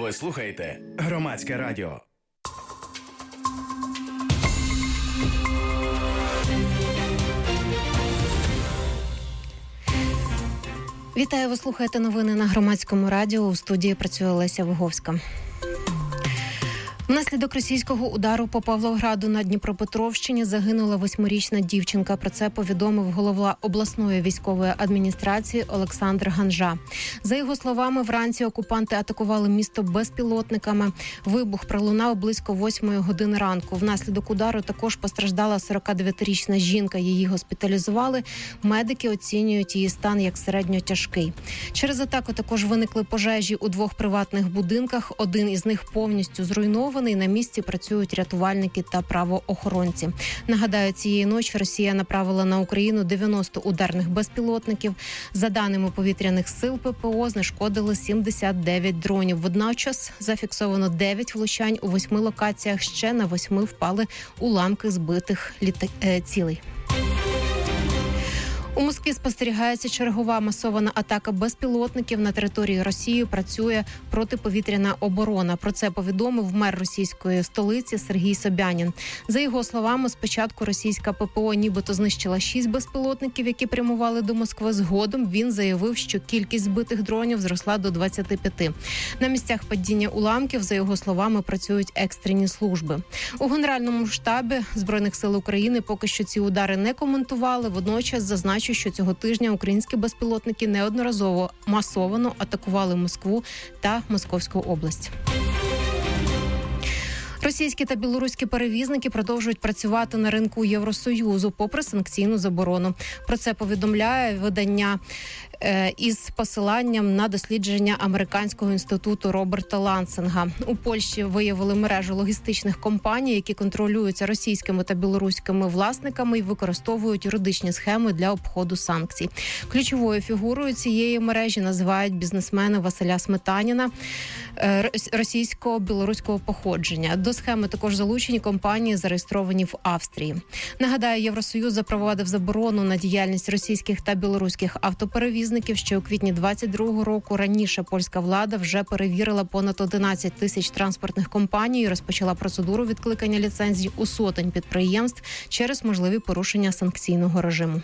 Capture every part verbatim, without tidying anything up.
Ви слухаєте Громадське радіо. Вітаю, ви слухаєте новини на Громадському радіо. У студії працює Леся Виговська. Внаслідок російського удару по Павлограду на Дніпропетровщині загинула восьмирічна дівчинка. Про це повідомив голова обласної військової адміністрації Олександр Ганжа. За його словами, вранці окупанти атакували місто безпілотниками. Вибух пролунав близько восьмої години ранку. Внаслідок удару також постраждала сорокадев'ятирічна жінка. Її госпіталізували. Медики оцінюють її стан як середньо тяжкий. Через атаку також виникли пожежі у двох приватних будинках. Один із них повністю зруйнований. На місці працюють рятувальники та правоохоронці. Нагадаю, цієї ночі Росія направила на Україну дев'яносто ударних безпілотників. За даними повітряних сил ППО, знешкодили сімдесят дев'ять дронів. Водночас зафіксовано дев'ять влучань у восьми локаціях. Ще на восьми впали уламки збитих літа... е, цілей. У Москві спостерігається чергова масована атака безпілотників. На території Росії працює протиповітряна оборона. Про це повідомив мер російської столиці Сергій Собянін. За його словами, спочатку російська ППО нібито знищила шість безпілотників, які прямували до Москви. Згодом він заявив, що кількість збитих дронів зросла до двадцяти п'яти. На місцях падіння уламків, за його словами, працюють екстрені служби. У Генеральному штабі Збройних сил України поки що ці удари не коментували. Водночас зазначили, що цього тижня українські безпілотники неодноразово масовано атакували Москву та Московську область. Російські та білоруські перевізники продовжують працювати на ринку Євросоюзу попри санкційну заборону. Про це повідомляє видання е, із посиланням на дослідження Американського інституту Роберта Лансинга. У Польщі виявили мережу логістичних компаній, які контролюються російськими та білоруськими власниками і використовують юридичні схеми для обходу санкцій. Ключовою фігурою цієї мережі називають бізнесмена Василя Сметаніна е, російського білоруського походження. До схеми також залучені компанії, зареєстровані в Австрії. Нагадаю, Євросоюз запровадив заборону на діяльність російських та білоруських автоперевізників ще у квітні двадцять другого року. Раніше польська влада вже перевірила понад одинадцять тисяч транспортних компаній і розпочала процедуру відкликання ліцензій у сотень підприємств через можливі порушення санкційного режиму.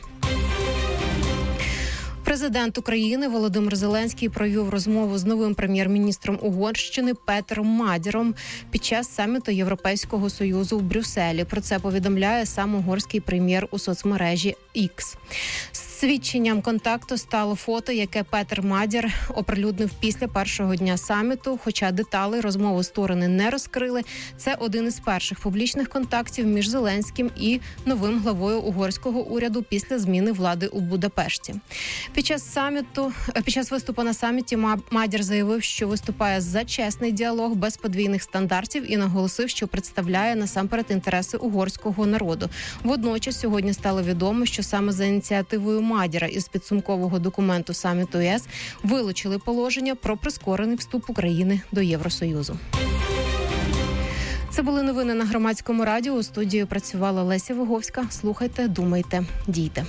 Президент України Володимир Зеленський провів розмову з новим прем'єр-міністром Угорщини Петером Мадяром під час саміту Європейського Союзу в Брюсселі. Про це повідомляє сам угорський прем'єр у соцмережі X. Свідченням контакту стало фото, яке Петер Мадяр оприлюднив після першого дня саміту, хоча деталей розмови сторони не розкрили. Це один із перших публічних контактів між Зеленським і новим главою угорського уряду після зміни влади у Будапешті. Під час саміту, під час виступу на саміті Мадяр заявив, що виступає за чесний діалог без подвійних стандартів і наголосив, що представляє насамперед інтереси угорського народу. Водночас сьогодні стало відомо, що саме за ініціативою Мадяра із підсумкового документу саміту ЄС вилучили положення про прискорений вступ України до Євросоюзу. Це були новини на Громадському радіо. У студії працювала Леся Виговська. Слухайте, думайте, дійте.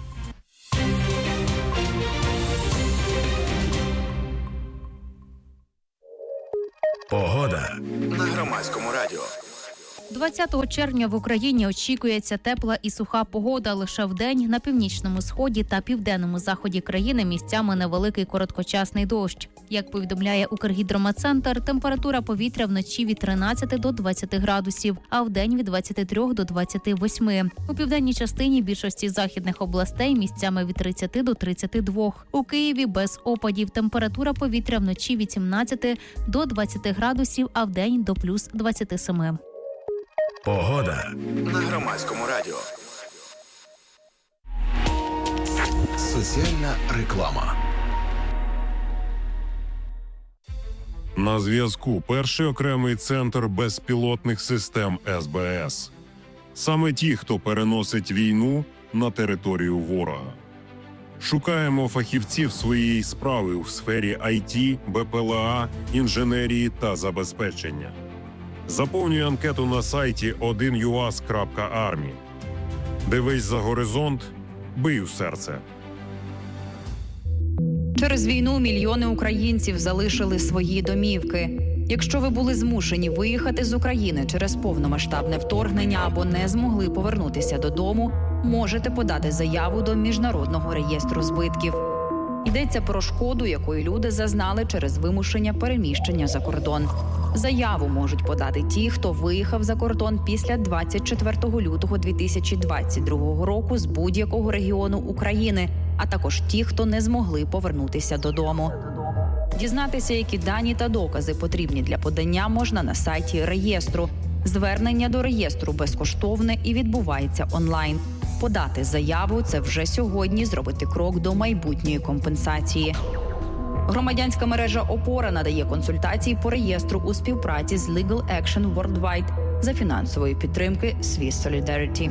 Погода на Громадському радіо. двадцятого червня в Україні очікується тепла і суха погода. Лише вдень на північному сході та південному заході країни місцями невеликий короткочасний дощ. Як повідомляє Укргідрометцентр, температура повітря вночі від тринадцяти до двадцяти градусів, а вдень від двадцяти трьох до двадцяти восьми. У південній частині більшості західних областей місцями від тридцяти до тридцяти двох. У Києві без опадів температура повітря вночі від сімнадцяти до двадцяти градусів, а вдень до плюс двадцяти семи. Погода на Громадському радіо. Соціальна реклама. На зв'язку перший окремий центр безпілотних систем ес бе ес. Саме ті, хто переносить війну на територію ворога. Шукаємо фахівців своєї справи у сфері ай ті, бе пе ел а, інженерії та забезпечення. Заповнюй анкету на сайті один ю ас крапка армі. Дивись за горизонт, бий у серце. Через війну мільйони українців залишили свої домівки. Якщо ви були змушені виїхати з України через повномасштабне вторгнення або не змогли повернутися додому, можете подати заяву до Міжнародного реєстру збитків. Йдеться про шкоду, якої люди зазнали через вимушення переміщення за кордон. Заяву можуть подати ті, хто виїхав за кордон після двадцять четвертого лютого дві тисячі двадцять другого року з будь-якого регіону України, а також ті, хто не змогли повернутися додому. Дізнатися, які дані та докази потрібні для подання, можна на сайті реєстру. Звернення до реєстру безкоштовне і відбувається онлайн. Подати заяву – це вже сьогодні зробити крок до майбутньої компенсації. Громадянська мережа «Опора» надає консультації по реєстру у співпраці з Legal Action Worldwide за фінансової підтримки Swiss Solidarity.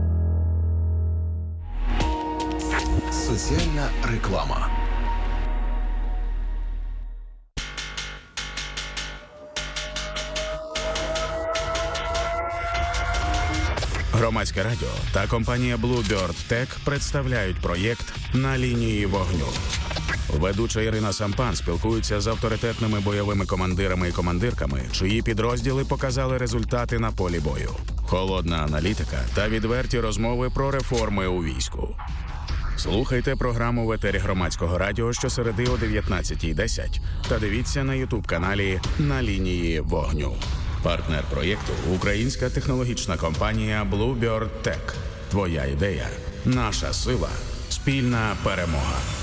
Соціальна реклама. Громадське радіо та компанія Bluebird Tech представляють проєкт «На лінії вогню». Ведуча Ірина Сампан спілкується з авторитетними бойовими командирами і командирками, чиї підрозділи показали результати на полі бою. Холодна аналітика та відверті розмови про реформи у війську. Слухайте програму в етері Громадського радіо щосереди о дев'ятнадцятій десять та дивіться на ютуб-каналі «На лінії вогню». Партнер проєкту – українська технологічна компанія Bluebird Tech. Твоя ідея – наша сила. Спільна перемога.